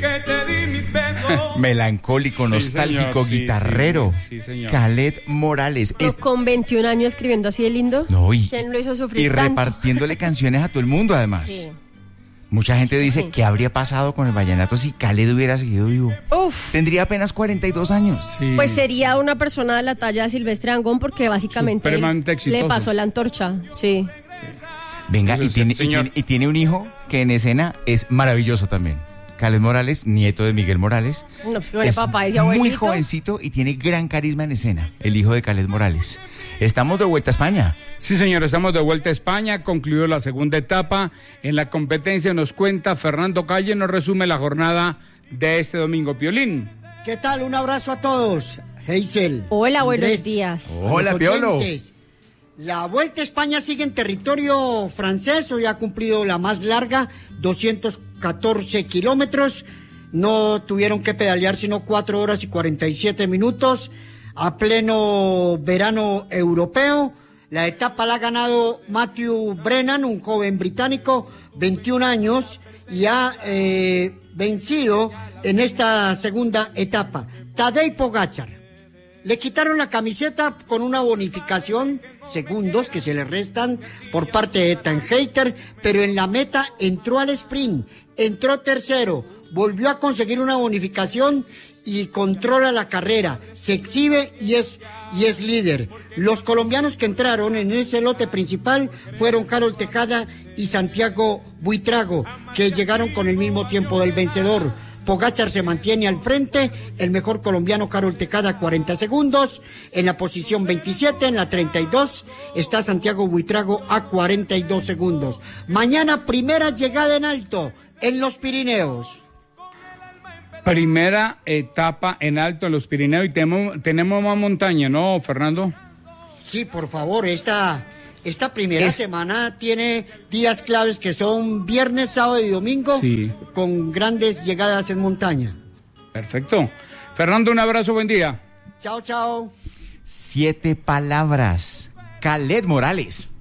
Melancólico, nostálgico, señor, guitarrero. Sí, señor. Khaled Morales. Pero con 21 años escribiendo así de lindo. No, ¿Quién lo hizo sufrir y tanto? repartiéndole canciones a todo el mundo, además. Sí. Mucha gente dice, ¿qué habría pasado con el vallenato si Khaled hubiera seguido vivo? Uf. Tendría apenas 42 años. Sí. Pues sería una persona de la talla de Silvestre Dangond porque básicamente Supremamente él exitoso. le pasó la antorcha. Sí. Venga, Eso y es tiene, cierto, señor. y tiene un hijo que en escena es maravilloso también. Khaled Morales, nieto de Miguel Morales. No, pues con el Es papá ese muy abuelito. jovencito y tiene gran carisma en escena, el hijo de Khaled Morales. Estamos de vuelta a España. Sí, señor, estamos de vuelta a España, concluyó la segunda etapa. En la competencia nos cuenta Fernando Calle, nos resume la jornada de este domingo. Piolín. ¿Qué tal? Un abrazo a todos. Heisel. Hola, buenos Andrés, días. Hola, a los Piolo. oyentes. La Vuelta a España sigue en territorio francés, hoy ha cumplido la más larga, 214 kilómetros. No tuvieron que pedalear sino 4 horas y 47 minutos a pleno verano europeo. La etapa la ha ganado Matthew Brennan, un joven británico, 21 años, y ha vencido en esta segunda etapa. Tadej Pogačar. Le quitaron la camiseta con una bonificación, segundos que se le restan por parte de Ethan Hayter, pero en la meta entró al sprint, entró tercero, volvió a conseguir una bonificación y controla la carrera, se exhibe y es líder. Los colombianos que entraron en ese lote principal fueron Harold Tejada y Santiago Buitrago, que llegaron con el mismo tiempo del vencedor. Pogačar se mantiene al frente, el mejor colombiano Harold Tejada 40 segundos, en la posición 27, en la 32 está Santiago Buitrago a 42 segundos. Mañana primera llegada en alto en los Pirineos. Primera etapa en alto en los Pirineos y tenemos más montaña, ¿no, Fernando? Sí, por favor, esta primera semana tiene días claves que son viernes, sábado y domingo, Sí. con grandes llegadas en montaña. Perfecto. Fernando, un abrazo, buen día. Chao, chao. 7 palabras. Khaled Morales.